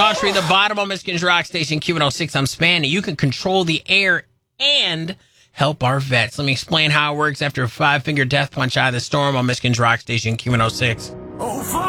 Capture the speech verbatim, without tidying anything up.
Daughtry, the bottom on Michigan's Rock Station, Q one oh six. I'm Spanny. You can control the air and help our vets. Let me explain how it works after a five-finger death punch out of the storm on Michigan's Rock Station, Q one oh six. Oh, fuck!